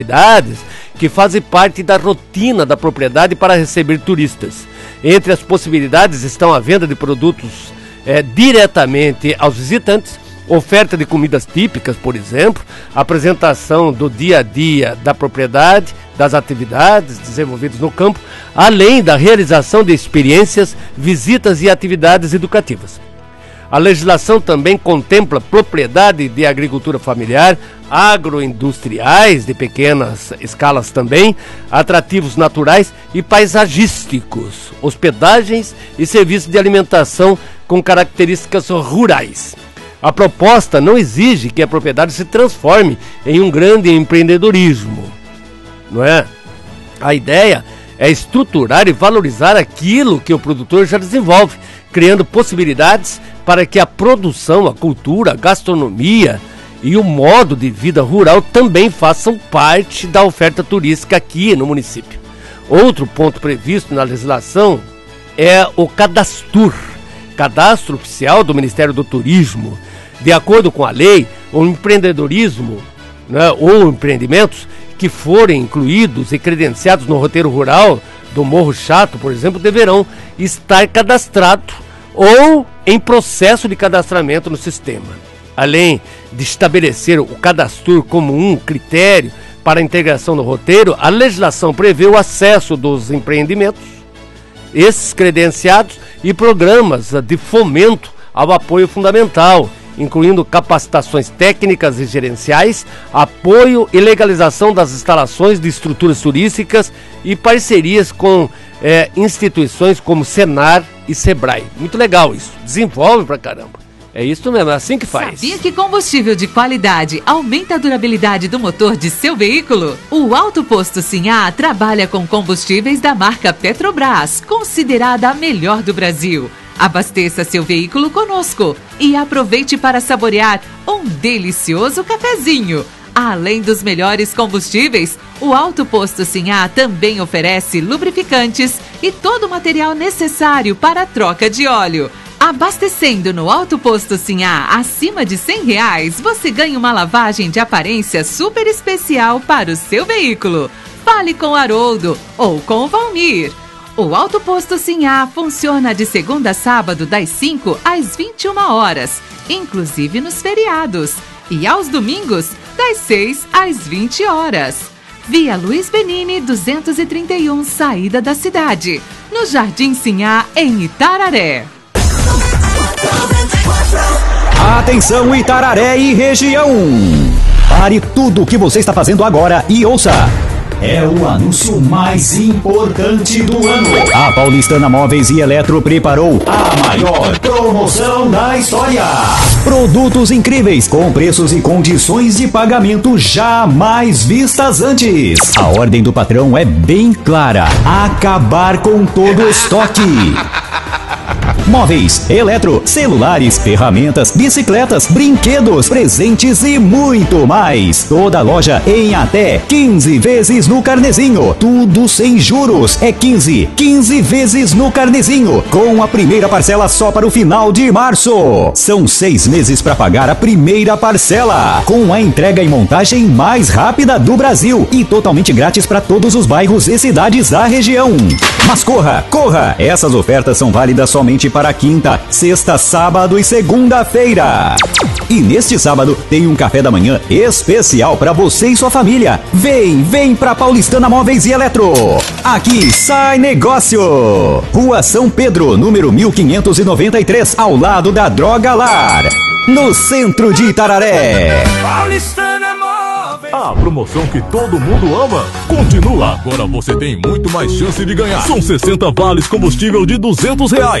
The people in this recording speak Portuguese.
que fazem parte da rotina da propriedade para receber turistas. Entre as possibilidades estão a venda de produtos diretamente aos visitantes, oferta de comidas típicas, por exemplo, apresentação do dia a dia da propriedade, das atividades desenvolvidas no campo, além da realização de experiências, visitas e atividades educativas. A legislação também contempla propriedade de agricultura familiar, agroindustriais de pequenas escalas também, atrativos naturais e paisagísticos, hospedagens e serviços de alimentação com características rurais. A proposta não exige que a propriedade se transforme em um grande empreendedorismo, não é? A ideia é estruturar e valorizar aquilo que o produtor já desenvolve, criando possibilidades para que a produção, a cultura, a gastronomia e o modo de vida rural também façam parte da oferta turística aqui no município. Outro ponto previsto na legislação é o Cadastur, Cadastro Oficial do Ministério do Turismo. De acordo com a lei, o empreendedorismo, né, ou empreendimentos que forem incluídos e credenciados no roteiro rural do Morro Chato, por exemplo, deverão estar cadastrados ou em processo de cadastramento no sistema. Além de estabelecer o Cadastur como um critério para a integração no roteiro, a legislação prevê o acesso dos empreendimentos, esses credenciados, e programas de fomento ao apoio fundamental, incluindo capacitações técnicas e gerenciais, apoio e legalização das instalações de estruturas turísticas e parcerias com instituições como Senar e Sebrae. Muito legal isso, desenvolve pra caramba. É isso mesmo, é assim que faz. Sabia que combustível de qualidade aumenta a durabilidade do motor de seu veículo? O Alto Posto Sinhá trabalha com combustíveis da marca Petrobras, considerada a melhor do Brasil. Abasteça seu veículo conosco e aproveite para saborear um delicioso cafezinho. Além dos melhores combustíveis, o Alto Posto Sinhá também oferece lubrificantes e todo o material necessário para a troca de óleo. Abastecendo no Alto Posto Sinhá acima de R$100, você ganha uma lavagem de aparência super especial para o seu veículo. Fale com o Haroldo ou com o Valmir. O Alto Posto Sinhá funciona de segunda a sábado das 5 às 21 horas, inclusive nos feriados, e aos domingos das 6 às 20 horas. Via Luiz Benini 231, saída da cidade, no Jardim Sinhá, em Itararé. Atenção, Itararé e região! Pare tudo o que você está fazendo agora e ouça! É o anúncio mais importante do ano. A Paulistana Móveis e Eletro preparou a maior promoção da história. Produtos incríveis com preços e condições de pagamento jamais vistas antes. A ordem do patrão é bem clara: acabar com todo o estoque. Móveis, eletro, celulares, ferramentas, bicicletas, brinquedos, presentes e muito mais. Toda loja em até 15 vezes no carnezinho. Tudo sem juros. É 15 vezes no carnezinho. Com a primeira parcela só para o final de março. São 6 meses para pagar a primeira parcela. Com a entrega e montagem mais rápida do Brasil. E totalmente grátis para todos os bairros e cidades da região. Mas corra, corra! Essas ofertas são válidas somente para quinta, sexta, sábado e segunda-feira. E neste sábado tem um café da manhã especial para você e sua família. Vem pra Paulistana Móveis e Eletro. Aqui sai negócio. Rua São Pedro, número 1593, ao lado da Droga Lar, no centro de Itararé. Paulistana Móveis. A promoção que todo mundo ama continua. Agora você tem muito mais chance de ganhar. São 60 vales combustível de R$200.